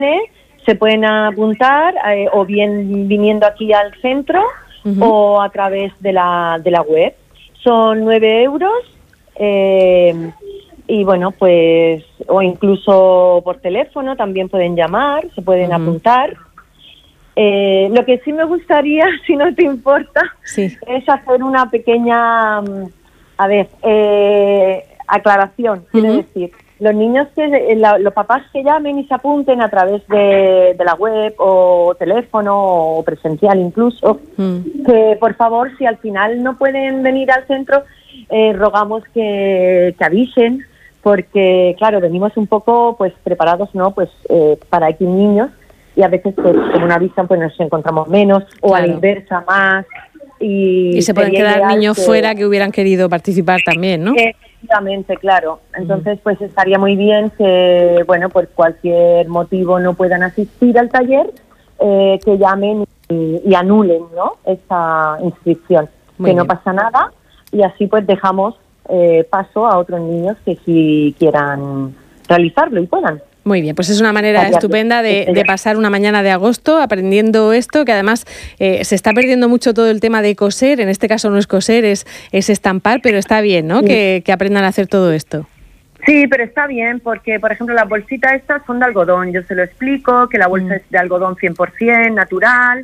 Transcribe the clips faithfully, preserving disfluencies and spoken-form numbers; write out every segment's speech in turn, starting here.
se pueden apuntar eh, o bien viniendo aquí al centro uh-huh. o a través de la, de la web. Son nueve euros eh, y bueno, pues o incluso por teléfono también pueden llamar, se pueden uh-huh. apuntar. Eh, lo que sí me gustaría, si no te importa, sí. es hacer una pequeña, a ver, eh, aclaración, quiero uh-huh. decir. Los niños, que la, los papás que llamen y se apunten a través de, de la web o teléfono o presencial incluso, mm. que por favor, si al final no pueden venir al centro, eh, rogamos que, que avisen, porque claro, venimos un poco pues preparados, ¿no? Pues eh, para aquí niños y a veces pues como no avisan pues nos encontramos menos o claro. a la inversa más. Y, y se pueden quedar niños que, fuera que hubieran querido participar también, ¿no? Efectivamente, claro. Entonces, pues estaría muy bien que, bueno, por cualquier motivo no puedan asistir al taller, eh, que llamen y, y anulen, ¿no? Esa inscripción. Muy que bien. No pasa nada y así pues dejamos eh, paso a otros niños que sí quieran realizarlo y puedan. Muy bien, pues es una manera estupenda de, de pasar una mañana de agosto aprendiendo esto, que además eh, se está perdiendo mucho todo el tema de coser, en este caso no es coser, es, es estampar, pero está bien, ¿no? Sí. Que, que aprendan a hacer todo esto. Sí, pero está bien porque, por ejemplo, las bolsitas estas son de algodón, yo se lo explico, que la bolsa mm. es de algodón cien por ciento, natural,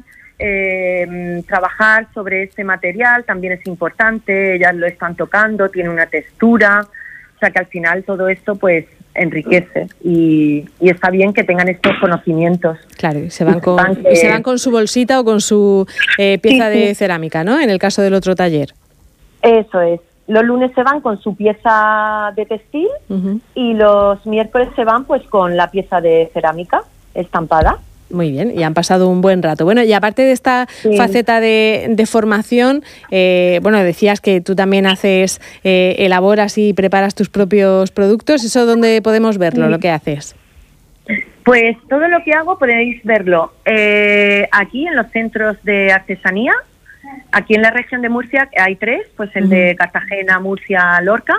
eh, trabajar sobre este material también es importante, ellas lo están tocando, tiene una textura, o sea que al final todo esto pues enriquece y, y está bien que tengan estos conocimientos. Claro, y se van con, que... y se van con su bolsita o con su eh, pieza sí, sí. de cerámica, ¿no? En el caso del otro taller. Eso es. Los lunes se van con su pieza de textil uh-huh. y los miércoles se van pues con la pieza de cerámica estampada. Muy bien, y han pasado un buen rato. Bueno, y aparte de esta sí. faceta de, de formación, eh, bueno, decías que tú también haces, eh, elaboras y preparas tus propios productos. ¿Eso dónde podemos verlo, sí. lo que haces? Pues todo lo que hago podéis verlo eh, aquí en los centros de artesanía. Aquí en la región de Murcia hay tres, pues el uh-huh. de Cartagena, Murcia, Lorca.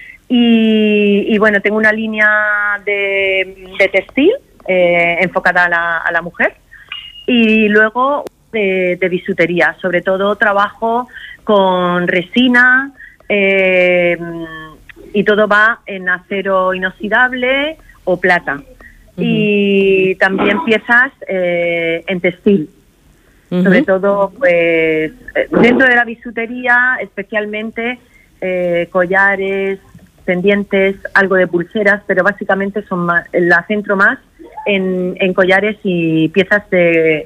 Y, y bueno, tengo una línea de, de textil, Eh, enfocada a la, a la mujer y luego de, de bisutería, sobre todo trabajo con resina eh, y todo va en acero inoxidable o plata uh-huh. y también piezas eh, en textil uh-huh. sobre todo pues dentro de la bisutería especialmente eh, collares, pendientes, algo de pulseras, pero básicamente son más, la centro más En, en collares y piezas de,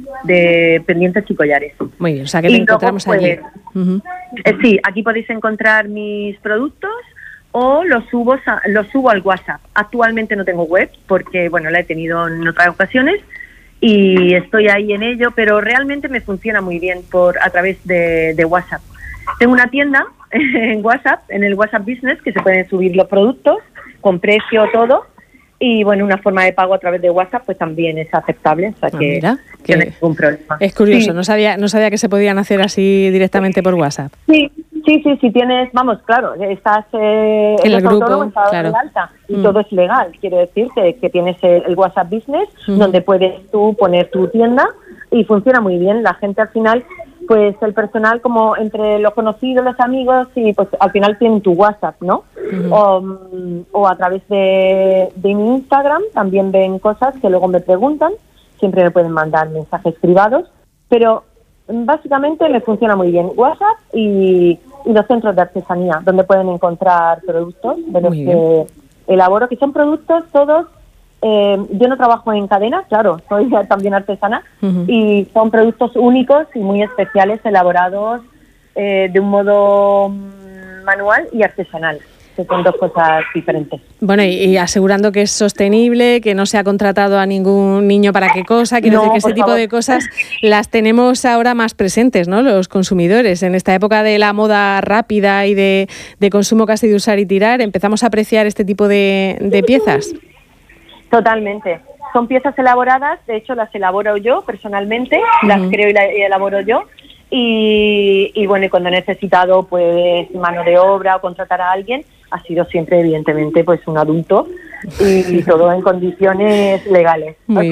de pendientes y collares. Muy bien, o sea que te encontramos luego, pues, allí. Uh-huh. Eh, sí, aquí podéis encontrar mis productos o los subo, los subo al WhatsApp. Actualmente no tengo web porque, bueno, la he tenido en otras ocasiones y estoy ahí en ello, pero realmente me funciona muy bien por a través de, de WhatsApp. Tengo una tienda en WhatsApp, en el WhatsApp Business, que se pueden subir los productos con precio, todo. Y bueno, una forma de pago a través de WhatsApp pues también es aceptable, o sea que, ah, mira, que no hay ningún problema. Es curioso, sí. no sabía no sabía que se podían hacer así directamente por WhatsApp. Sí, sí, sí, si tienes, vamos, claro, estás eh, en el grupo, estás claro. en alta y mm. todo es legal, quiero decirte que tienes el, el WhatsApp Business mm. donde puedes tú poner tu tienda y funciona muy bien, la gente al final pues el personal como entre los conocidos, los amigos y pues al final tienen tu WhatsApp, ¿no? Uh-huh. O, o a través de, de mi Instagram también ven cosas que luego me preguntan, siempre me pueden mandar mensajes privados, pero básicamente me funciona muy bien WhatsApp y, y los centros de artesanía, donde pueden encontrar productos de los que elaboro, que son productos todos. Eh, yo no trabajo en cadena, claro, soy también artesana uh-huh. y son productos únicos y muy especiales elaborados eh, de un modo manual y artesanal, que son dos cosas diferentes. Bueno, y, y asegurando que es sostenible, que no se ha contratado a ningún niño para qué cosa, quiero no, decir que este tipo de cosas las tenemos ahora más presentes, ¿no? Los consumidores, en esta época de la moda rápida y de, de consumo casi de usar y tirar, empezamos a apreciar este tipo de, de piezas. Totalmente. Son piezas elaboradas, de hecho las elaboro yo personalmente, uh-huh. las creo y las elaboro yo. Y, y bueno, y cuando he necesitado pues mano de obra o contratar a alguien, ha sido siempre evidentemente pues un adulto y todo en condiciones legales. Muy